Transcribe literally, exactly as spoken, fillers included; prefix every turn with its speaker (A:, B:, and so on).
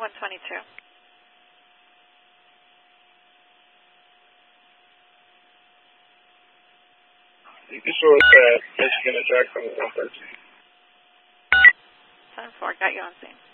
A: one twenty-two.
B: You can source that Michigan attack from the one thirteen.
A: ten four, got you on scene.